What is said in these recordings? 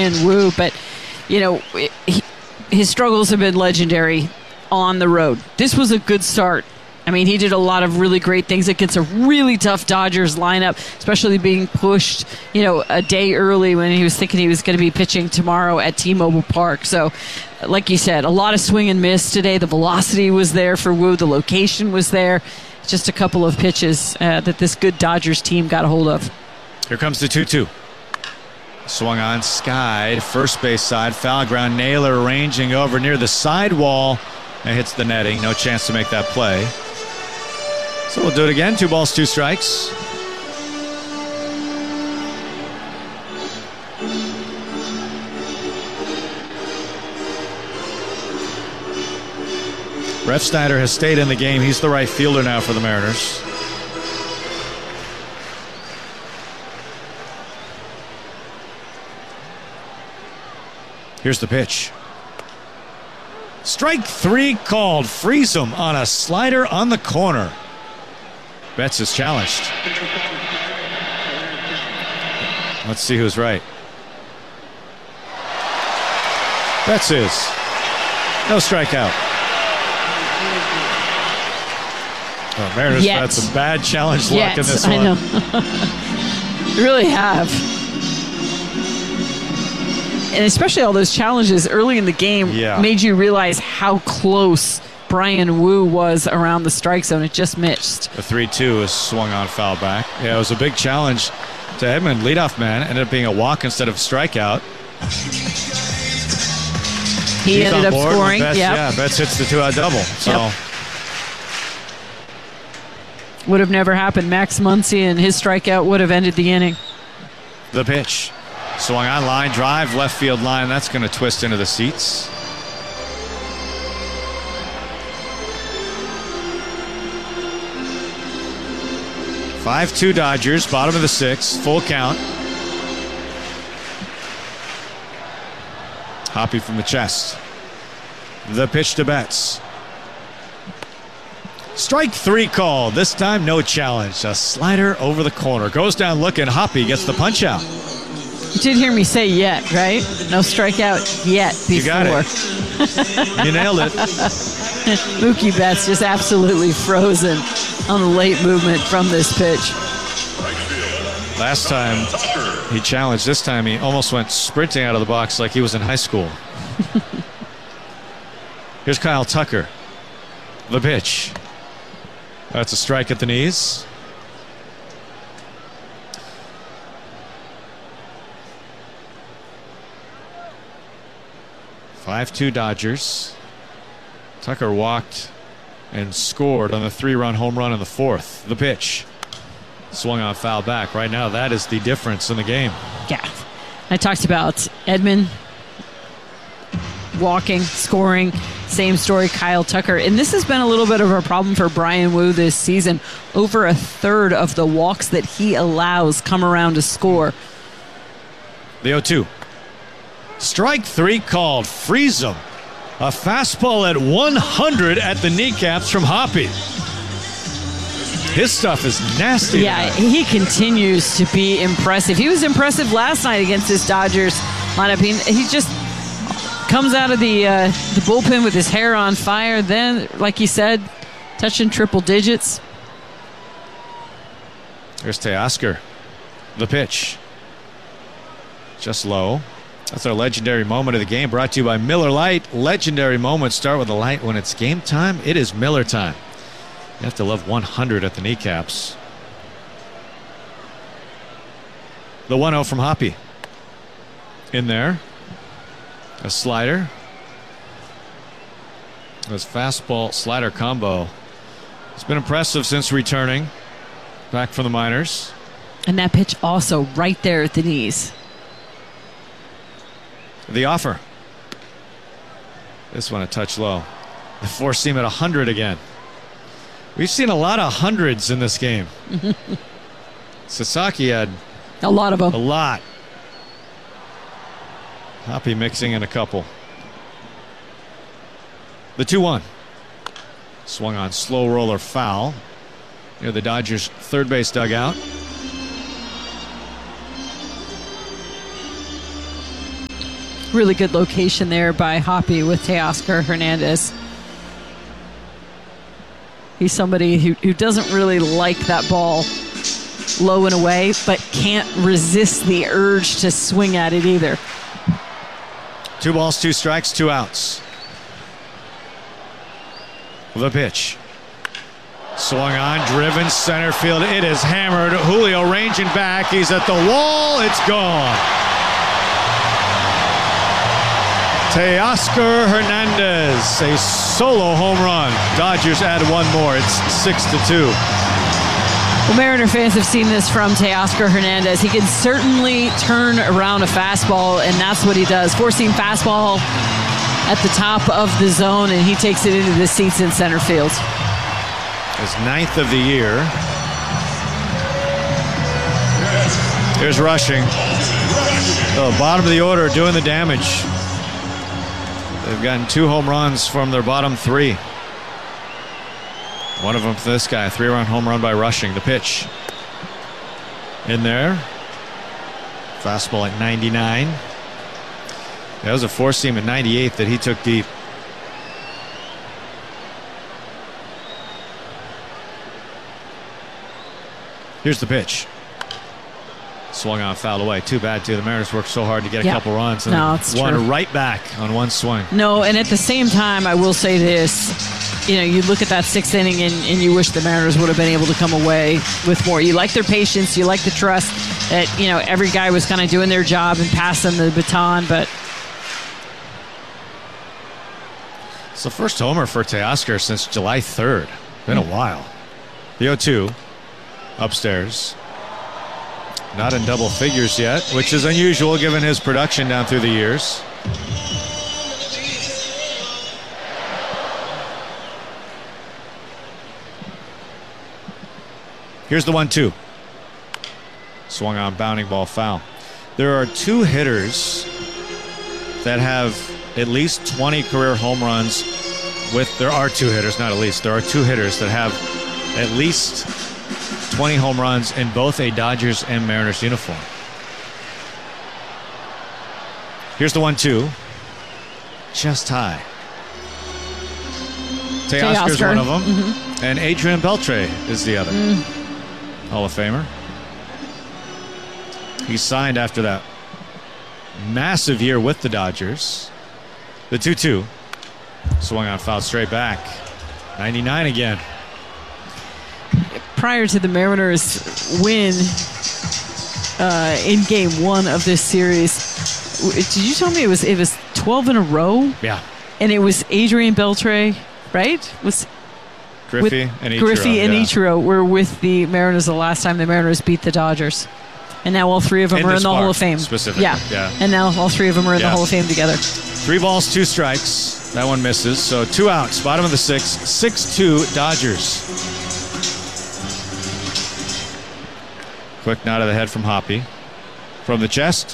Bryan Woo, but, his struggles have been legendary on the road. This was a good start. I mean, he did a lot of really great things against a really tough Dodgers lineup, especially being pushed, a day early when he was thinking he was going to be pitching tomorrow at T-Mobile Park. So, like you said, a lot of swing and miss today. The velocity was there for Woo. The location was there. Just a couple of pitches that this good Dodgers team got a hold of. Here comes the 2-2. Swung on, skied, first base side, foul ground. Naylor ranging over near the sidewall and hits the netting. No chance to make that play. So we'll do it again. 2 balls, 2 strikes. Refsnyder has stayed in the game. He's the right fielder now for the Mariners. Here's the pitch. Strike 3 called. Freeze him on a slider on the corner. Betts is challenged. Let's see who's right. Betts is. No strikeout. Oh, Mariners have had some bad challenge luck in this one. I know. They really have. And especially all those challenges early in the game made you realize how close Bryan Woo was around the strike zone. It just missed. The 3-2 is swung on, foul back. Yeah, it was a big challenge to Edman, leadoff man. Ended up being a walk instead of a strikeout. He ended up scoring. Yeah, Betts hits the 2-out double. So would have never happened. Max Muncy and his strikeout would have ended the inning. The pitch. Swung on, line drive, left field line. That's going to twist into the seats. Five-2 Dodgers, bottom of the 6th, full count. Hoppy from the chest. The pitch to Betts. Strike 3 called. This time, no challenge. A slider over the corner. Goes down looking. Hoppy gets the punch out. You did hear me say yet, right? No strikeout yet before. You got it. You nailed it. Mookie Betts just absolutely frozen on the late movement from this pitch. Last time he challenged, this time he almost went sprinting out of the box like he was in high school. Here's Kyle Tucker. The pitch. That's a strike at the knees. Five-2 Dodgers. Tucker walked and scored on the 3-run home run in the 4th. The pitch. Swung on, foul back. Right now, that is the difference in the game. Yeah. I talked about Edman walking, scoring. Same story, Kyle Tucker. And this has been a little bit of a problem for Bryan Woo this season. Over a third of the walks that he allows come around to score. The 0-2. Strike 3 called. Freeze him. A fastball at 100 at the kneecaps from Hoppy. His stuff is nasty. Yeah, he continues to be impressive. He was impressive last night against this Dodgers lineup. He just comes out of the bullpen with his hair on fire. Then, like you said, touching triple digits. Here's Teoscar. The pitch. Just low. That's our legendary moment of the game, brought to you by Miller Lite. Legendary moments start with a light. When it's game time, it is Miller time. You have to love 100 at the kneecaps. The 1-0 from Hoppy. In there. A slider. This fastball slider combo. It's been impressive since returning back from the minors. And that pitch also right there at the knees. The offer. This one a touch low. The four-seam at 100 again. We've seen a lot of hundreds in this game. Sasaki had a lot of them. A lot. Hoppy mixing in a couple. The 2-1. Swung on, slow roller foul near the Dodgers' third base dugout. Really good location there by Hoppy with Teoscar Hernandez. He's somebody who doesn't really like that ball low and away, but can't resist the urge to swing at it either. 2 balls, 2 strikes, 2 outs. The pitch. Swung on, driven, center field. It is hammered. Julio ranging back. He's at the wall. It's gone. Teoscar Hernandez, a solo home run. Dodgers add 1 more. It's 6-2. Well, Mariner fans have seen this from Teoscar Hernandez. He can certainly turn around a fastball, and that's what he does. 4-seam fastball at the top of the zone, and he takes it into the seats in center field. His 9th of the year. Here's Rushing. The bottom of the order doing the damage. They've gotten 2 home runs from their bottom 3. One of them for this guy, 3-run home run by Rushing. The pitch. In there. Fastball at 99. That was a 4-seam at 98 that he took deep. Here's the pitch. Swung on, fouled away. Too bad, too. The Mariners worked so hard to get a couple runs. And one right back on 1 swing. No, and at the same time, I will say this. You know, you look at that 6th inning and you wish the Mariners would have been able to come away with more. You like their patience. You like the trust that, you know, every guy was kind of doing their job and passing the baton, but... It's the first homer for Teoscar since July 3rd. Been a while. The 0-2. Upstairs. Not in double figures yet, which is unusual given his production down through the years. Here's the 1-2. Swung on, bounding ball, foul. There are 2 hitters that have at least 20 career home runs with, there are 2 hitters, not at least, there are 2 hitters that have at least 20 home runs in both a Dodgers and Mariners uniform. Here's the 1-2. Just high. Teoscar's one of them. Mm-hmm. And Adrian Beltre is the other. Hall of Famer. He signed after that massive year with the Dodgers. The 2-2. Swung on, foul straight back. 99 again. Prior to the Mariners win in Game 1 of this series, did you tell me it was 12 in a row? Yeah. And it was Adrian Beltre, right? Was Griffey and Ichiro. Griffey and Ichiro were with the Mariners the last time the Mariners beat the Dodgers. And now all 3 of them are in the Hall of Fame. Specifically. Yeah. And now all 3 of them are in the Hall of Fame together. 3 balls, 2 strikes. That one misses. So 2 outs. Bottom of the 6th. 6-2 Dodgers. Quick nod of the head from Hoppy. From the chest.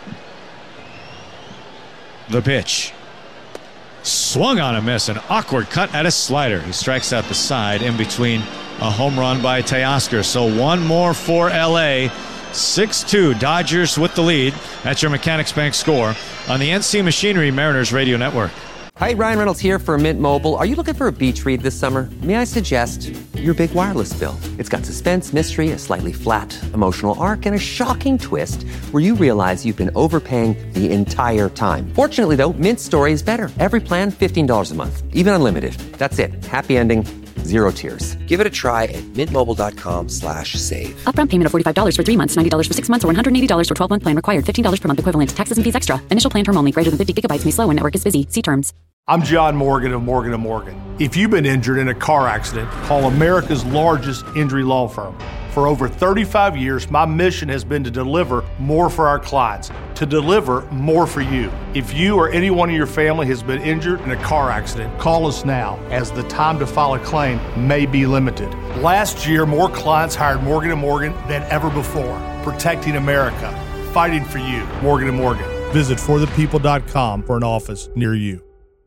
The pitch. Swung on a miss. An awkward cut at a slider. He strikes out the side in between a home run by Teoscar. So 1 more for LA. 6-2 Dodgers with the lead. That's your Mechanics Bank score on the NC Machinery Mariners Radio Network. Hi, Ryan Reynolds here for Mint Mobile. Are you looking for a beach read this summer? May I suggest your big wireless bill? It's got suspense, mystery, a slightly flat, emotional arc, and a shocking twist where you realize you've been overpaying the entire time. Fortunately, though, Mint's story is better. Every plan, $15 a month, even unlimited. That's it. Happy ending. 0 tears. Give it a try at mintmobile.com/save. Upfront payment of $45 for 3 months, $90 for 6 months, or $180 for 12-month plan required. $15 per month equivalent. Taxes and fees extra. Initial plan term only. Greater than 50 gigabytes may slow when network is busy. See terms. I'm John Morgan of Morgan & Morgan. If you've been injured in a car accident, call America's largest injury law firm. For over 35 years, my mission has been to deliver more for our clients, to deliver more for you. If you or anyone in your family has been injured in a car accident, call us now, as the time to file a claim may be limited. Last year, more clients hired Morgan & Morgan than ever before, protecting America, fighting for you. Morgan & Morgan. Visit forthepeople.com for an office near you.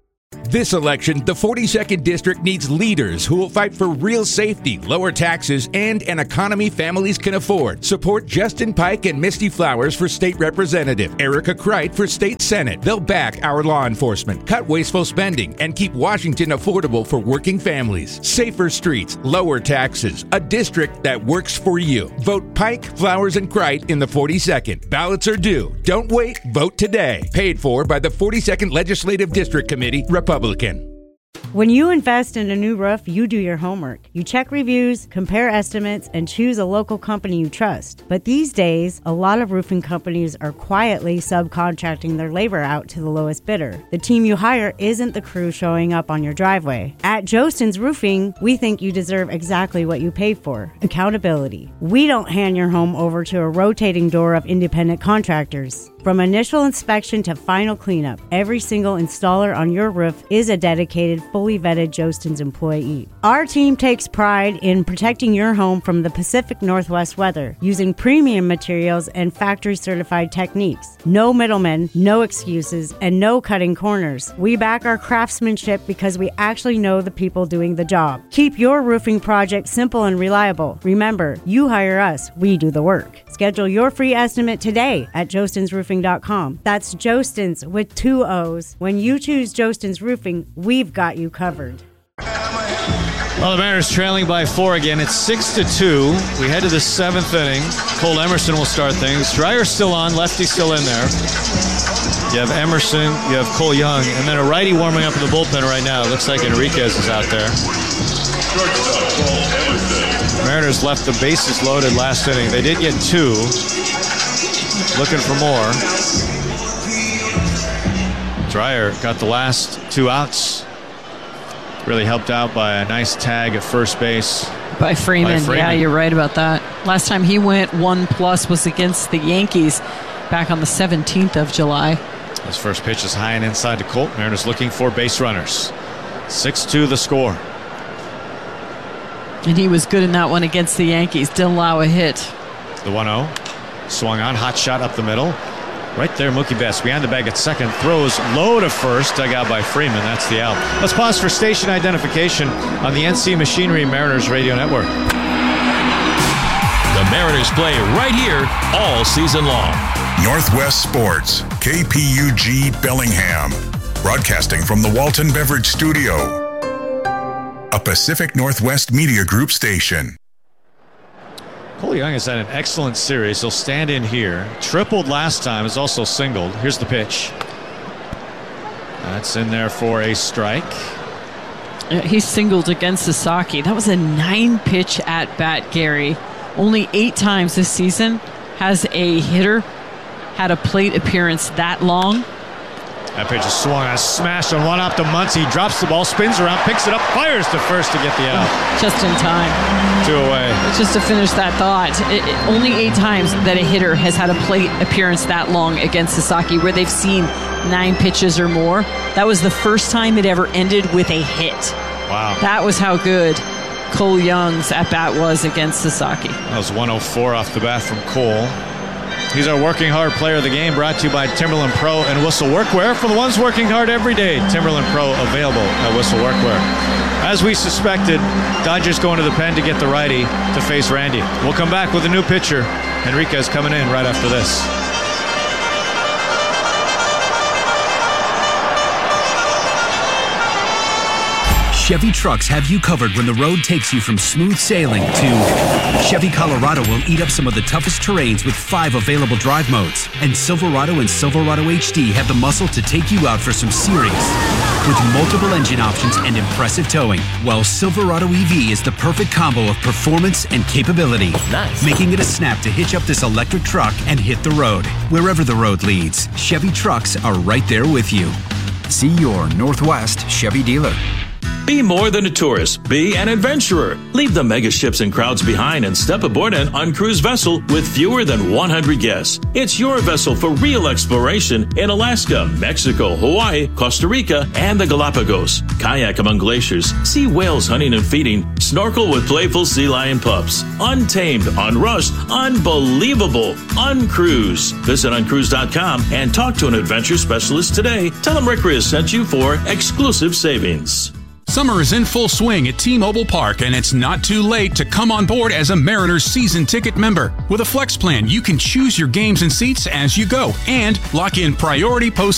This election, the 42nd District needs leaders who will fight for real safety, lower taxes, and an economy families can afford. Support Justin Pike and Misty Flowers for State Representative, Erica Kreit for State Senate. They'll back our law enforcement, cut wasteful spending, and keep Washington affordable for working families. Safer streets, lower taxes, a district that works for you. Vote Pike, Flowers, and Kreit in the 42nd. Ballots are due. Don't wait. Vote today. Paid for by the 42nd Legislative District Committee, Republican. When you invest in a new roof, you do your homework. You check reviews, compare estimates, and choose a local company you trust. But these days, a lot of roofing companies are quietly subcontracting their labor out to the lowest bidder. The team you hire isn't the crew showing up on your driveway. At Jostens Roofing, we think you deserve exactly what you pay for: accountability. We don't hand your home over to a rotating door of independent contractors. From initial inspection to final cleanup, every single installer on your roof is a dedicated, fully vetted Jostens employee. Our team takes pride in protecting your home from the Pacific Northwest weather using premium materials and factory-certified techniques. No middlemen, no excuses, and no cutting corners. We back our craftsmanship because we actually know the people doing the job. Keep your roofing project simple and reliable. Remember, you hire us, we do the work. Schedule your free estimate today at jostensroofing.com. That's Jostens with 2 O's. When you choose Jostens Roofing, we've got you covered. Well, the Mariners trailing by 4 again. It's 6-2. We head to the 7th inning. Cole Emerson will start things. Dreyer's still on. Lefty's still in there. You have Emerson. You have Cole Young. And then a righty warming up in the bullpen right now. It looks like Enriquez is out there. Mariners left the bases loaded last inning. They did get 2. Looking for more. Dreyer got the last 2 outs. Really helped out by a nice tag at first base. By Freeman. Yeah, you're right about that. Last time he went 1+ was against the Yankees back on the 17th of July. His first pitch is high and inside to Colt. Mariners looking for base runners. 6-2 the score. And he was good in that one against the Yankees. Didn't allow a hit. The 1-0. Swung on, hot shot up the middle. Right there, Mookie Betts behind the bag at second. Throws low to first, dug out by Freeman. That's the out. Let's pause for station identification on the NC Machinery Mariners Radio Network. The Mariners play right here all season long. Northwest Sports, KPUG Bellingham. Broadcasting from the Walton Beverage Studio. A Pacific Northwest Media Group station. Cole Young has had an excellent series. He'll stand in here. Tripled last time, is also singled. Here's the pitch. That's in there for a strike. He singled against Sasaki. That was a 9-pitch at-bat, Gary. Only 8 times this season has a hitter had a plate appearance that long. That pitch is swung on, smashed on one up to Muncy. Drops the ball, spins around, picks it up, fires to first to get the out. Just in time. 2 away. Just to finish that thought, only 8 times that a hitter has had a plate appearance that long against Sasaki where they've seen 9 pitches or more. That was the first time it ever ended with a hit. Wow. That was how good Cole Young's at-bat was against Sasaki. That was 104 off the bat from Cole. He's our working hard player of the game, brought to you by Timberland Pro and Whistle Workwear. For the ones working hard every day, Timberland Pro available at Whistle Workwear. As we suspected, Dodgers going to the pen to get the righty to face Randy. We'll come back with a new pitcher. Enriquez coming in right after this. Chevy trucks have you covered when the road takes you from smooth sailing to Chevy Colorado will eat up some of the toughest terrains with 5 available drive modes. And Silverado and Silverado HD have the muscle to take you out for some serious with multiple engine options and impressive towing. While Silverado EV is the perfect combo of performance and capability. Nice. Making it a snap to hitch up this electric truck and hit the road. Wherever the road leads, Chevy trucks are right there with you. See your Northwest Chevy dealer. Be more than a tourist. Be an adventurer. Leave the mega ships and crowds behind and step aboard an uncruised vessel with fewer than 100 guests. It's your vessel for real exploration in Alaska, Mexico, Hawaii, Costa Rica, and the Galapagos. Kayak among glaciers, see whales hunting and feeding, snorkel with playful sea lion pups. Untamed, unrushed, unbelievable, uncruise. Visit uncruise.com and talk to an adventure specialist today. Tell them Rick Riz sent you for exclusive savings. Summer is in full swing at T-Mobile Park, and it's not too late to come on board as a Mariners season ticket member. With a Flex plan, you can choose your games and seats as you go and lock in priority postseason